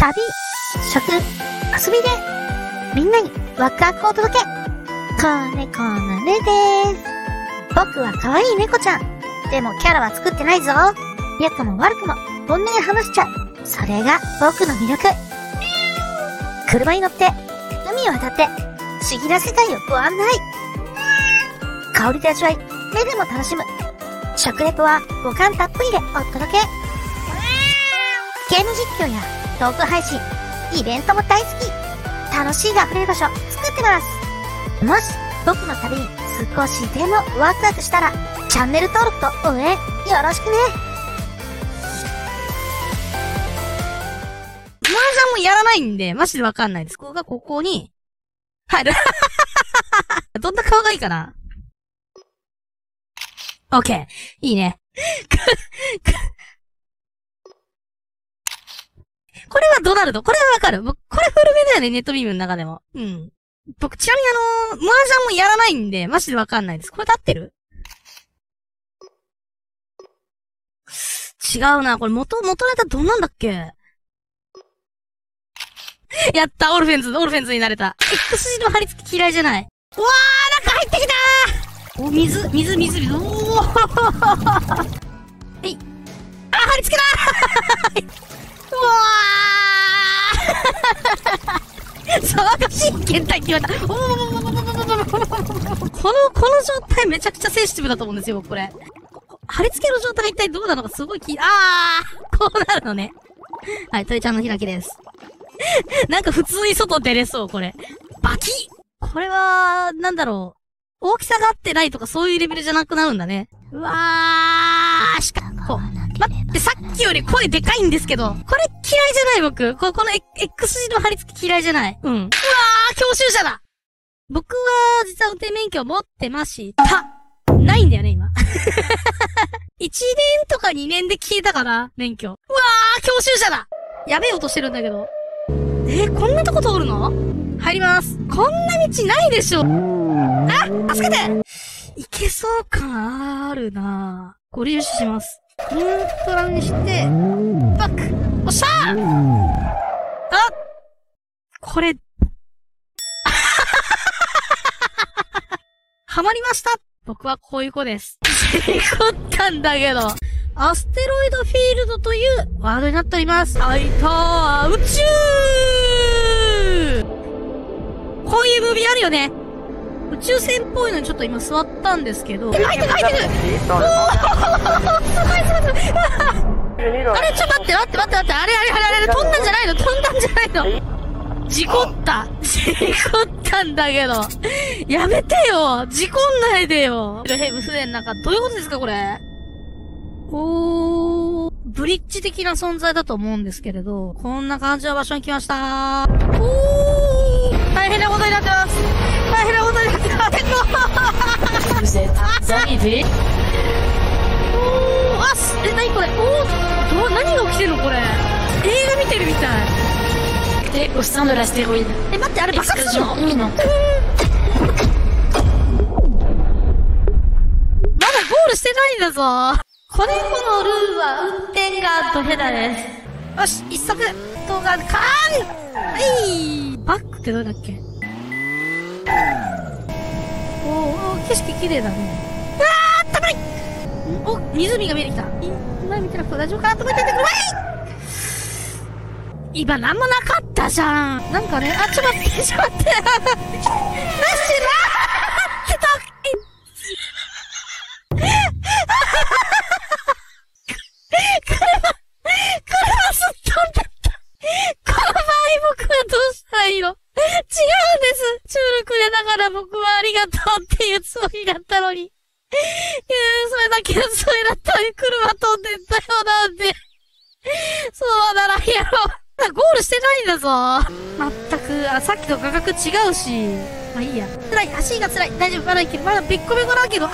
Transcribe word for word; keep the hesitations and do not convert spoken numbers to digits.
旅、食、遊びで、みんなにワクワクを届け。子猫のねです。僕は可愛い猫ちゃん。でもキャラは作ってないぞ。良くも悪くも本音で話しちゃう。それが僕の魅力。車に乗って海を渡って不思議な世界をご案内。香りで味わい、目でも楽しむ。食レポは五感たっぷりでお届け。ゲーム実況やトーク配信、イベントも大好き。楽しいが溢れる場所作ってます。もし僕の旅に少しでもワクワクしたらチャンネル登録と応援よろしくね。 マージャンもやらないんでマジでわかんないです。ここがここに入るどんな顔がいいかな。オッケー、いいね。これはドナルド。これはわかる。僕、これ古めだよね、ネットビームの中でも。うん。僕、ちなみにあのー、マージャンもやらないんで、マジでわかんないです。これで合ってる？違うな。これ元、元ネタどんなんだっけ？やった、オルフェンズ、オルフェンズになれた。X 字の貼り付き嫌いじゃない。うわー、中入ってきたー！お、水、水、水、水。おーはい。あ、貼り付けたーうわー騒がしい検体って言われた。おーこの、この状態めちゃくちゃセンシティブだと思うんですよ、僕これ。貼り付けの状態が一体どうなのかすごい気、あーこうなるのね。はい、鳥ちゃんの開きです。なんか普通に外出れそう、これ。バキッこれは、なんだろう。大きさが合ってないとかそういうレベルじゃなくなるんだね。うわーしかこう。待って、さっきより声でかいんですけど、これ嫌いじゃない僕。こ、この X 字の貼り付き嫌いじゃない。うん。うわー教習車だ僕は、実は運転免許を持ってました。ないんだよね、今。いちねんとかにねんで消えたかな免許。うわー教習車だやべえ音してるんだけど。えー、こんなとこ通るの？入ります。こんな道ないでしょ。あ助けていけそう感あるなぁ。ご利用します。コントラにして、バックおっしゃーあこれ、はまりました僕はこういう子です。事故ったんだけど。アステロイドフィールドというワードになっております。はいたー宇宙こういうムービーあるよね。宇宙船っぽいのにちょっと今座ったんですけど。入ってる入ってるおーすごいすごいすごいあれちょっと待って待って待って待ってあれあれあれあれ飛んだんじゃないの飛んだんじゃないの事故った事故ったんだけどやめてよ事故んないでよヘブ船の中どういうことですかこれおーブリッジ的な存在だと思うんですけれどこんな感じの場所に来ましたおー大変なことになってます大変なことになってますおーあすえ、なにこれおーど何が起きてるのこれ映画見てるみたいえ、au sein de l'astéroïdeえ、待ってあれ爆発するのまだゴールしてないんだぞ子猫のルーは運転がドヘダです。よし、一足動画、カーンはいバックってどうだっけおー、景色綺麗だね。あー、高いお、湖が見えてきた。今見てなくて大丈夫かなと思っててくる。はい今なんもなかったじゃん。なんかね、あ、ちょっと待って、ちょっと待って。なしなーってと車、車すっ飛んだった。この場合僕はどうしたらいいの違うんです。チュールくれながら僕はありがとうっていうつもりだったのに。いやそれだけのつもりだったのに車飛んでったよなんて。そうならやろう。ゴールしてないんだぞ。まったく、あ、さっきと価格違うし。まあいいや。辛い、足が辛い。大丈夫、まだいける。まだべっこべこだけど。